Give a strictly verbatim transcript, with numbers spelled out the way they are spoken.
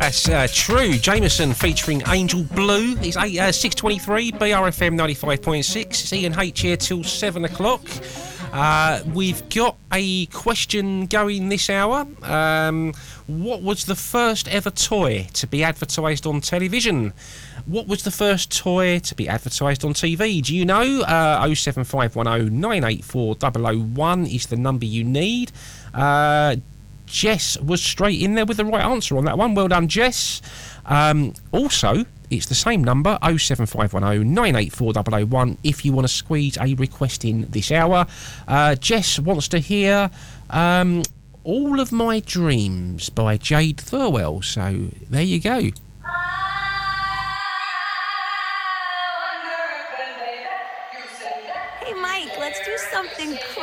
That's uh, true. Jameson featuring Angel Blue. It's eight, uh, six twenty-three, B R F M ninety-five point six. It's Ian H here till seven o'clock. Uh, we've got a question going this hour. Um, what was the first ever toy to be advertised on television? What was the first toy to be advertised on T V? Do you know? Uh, oh seven five one oh nine eight four oh oh one is the number you need. Uh, Jess was straight in there with the right answer on that one. Well done, Jess. Um, also, it's the same number, oh seven five one oh nine eight four oh oh one, if you want to squeeze a request in this hour. Uh, Jess wants to hear um, All of My Dreams by Jade Thirlwell. So there you go.